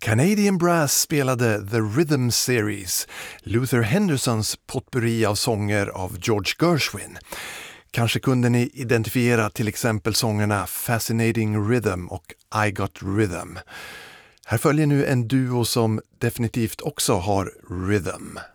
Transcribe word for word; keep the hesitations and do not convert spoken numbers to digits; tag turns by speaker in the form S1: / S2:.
S1: Canadian Brass spelade The Rhythm Series, Luther Hendersons potpurri av sånger av George Gershwin. Kanske kunde ni identifiera till exempel sångerna Fascinating Rhythm och I Got Rhythm. Här följer nu en duo som definitivt också har rhythm.